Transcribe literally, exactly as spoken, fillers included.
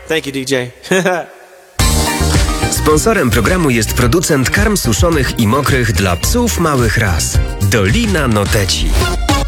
Thank you, D J. Sponsorem programu jest producent karm suszonych i mokrych dla psów małych ras. Dolina Noteci.